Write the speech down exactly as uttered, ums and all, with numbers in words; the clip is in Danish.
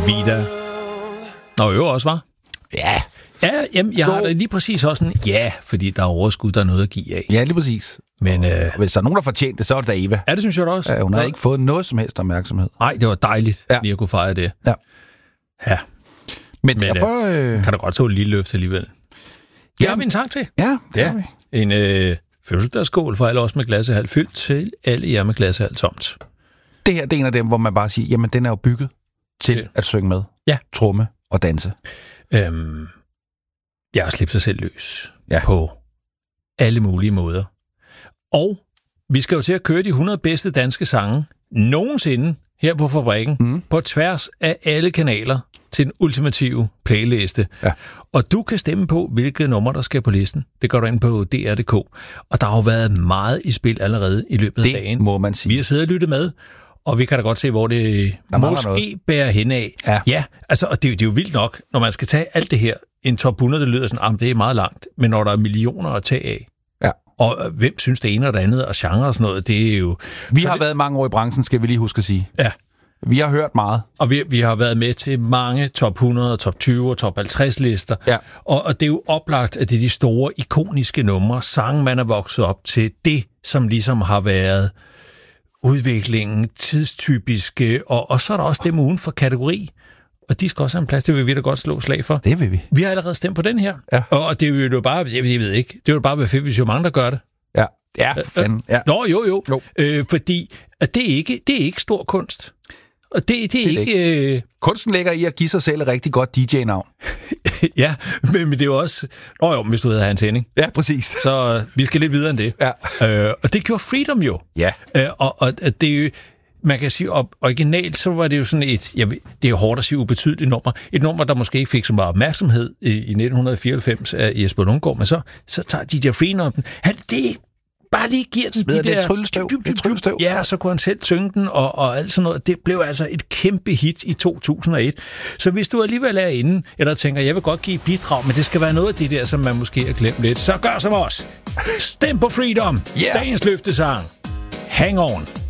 Vida. Nå, jo også, var. Ja. Ja, jamen, jeg har da lige præcis også sådan, ja, fordi der er overskud, der er noget at give af. Ja, lige præcis. Men, øh, hvis der er nogen, der fortjente det, så er det da Eva. Ja, det synes jeg da også. Ja, hun har ja. ikke fået noget som helst opmærksomhed. Nej, det var dejligt, ja. lige at kunne fejre det. Ja. Ja. Men, Men derfor... Øh... Kan du godt tage et lille løft alligevel? Ja, har vi en sang til? Ja, det ja. har vi. En øh, fødselsdagsskål for alle os med glassehalv fyldt til alle jer med glassehalv tomt. Det her, det er en af dem, hvor man bare siger, jamen, den er jo bygget til ja. at synge med. Ja. Tromme og danse. Øhm, jeg har slippet sig selv løs ja. på alle mulige måder. Og vi skal jo til at køre de hundrede bedste danske sange nogensinde her på Fabrikken, mm. på tværs af alle kanaler til den ultimative playliste. Ja. Og du kan stemme på, hvilke numre der skal på listen. Det går du ind på D R punktum D K. Og der har jo været meget i spil allerede i løbet af det dagen. Det må man sige. Vi har siddet og lyttet med, og vi kan da godt se, hvor det der måske noget. bærer hen af. Ja, ja altså, og det, det er jo vildt nok, når man skal tage alt det her. En top hundrede, det lyder sådan, ah, det er meget langt. Men når der er millioner at tage af, ja. og øh, hvem synes det ene og det andet, og genre og sådan noget, det er jo... Vi har det... været mange år i branchen, skal vi lige huske at sige. Ja. Vi har hørt meget. Og vi, vi har været med til mange top hundrede, top tyve og top halvtreds lister. Ja. Og, og det er jo oplagt, at det er de store, ikoniske numre, sange, man er vokset op til, det, som ligesom har været udviklingen, tidstypiske, og, og så er der også dem uden for kategori. Og de skal også have en plads, det vil vi da godt slå slag for. Det vil vi. Vi har allerede stemt på den her. Ja. Og det vil jo bare, jeg ved ikke, det vil bare være fedt, hvis jo mange, der gør det. Ja, ja, fanden. Ja. Nå, jo, jo. jo. Øh, fordi at det, er ikke, det er ikke stor kunst. Og det, det er det ikke... ikke. Øh... Kunsten ligger i at give sig selv et rigtig godt D J-navn. ja, men, men det er jo også... Nå jo, hvis du hedder Hans Henning. Ja, præcis. Så øh, vi skal lidt videre end det. Ja. Øh, og det gjorde Freedom jo. Ja. Øh, og, og det er jo... Man kan sige, at originalt, så var det jo sådan et... Jeg ved, det er jo hårdt at sige ubetydeligt nummer. Et nummer, der måske ikke fik så meget opmærksomhed i, i nitten fireoghalvfems af Jesper Lundgaard, men så, så tager D J Freedom den. Han, det bare lige giver den de der... Tryllestøv. Dyb, dyb, dyb, dyb. Ja, så kunne han selv synge den, og, og alt sådan noget. Det blev altså et kæmpe hit i to tusind og et. Så hvis du alligevel er inde, eller tænker, jeg vil godt give bidrag, men det skal være noget af det der, som man måske har glemt lidt, så gør som os. Stem på Freedom. Yeah. Dagens løftesang. Hang on.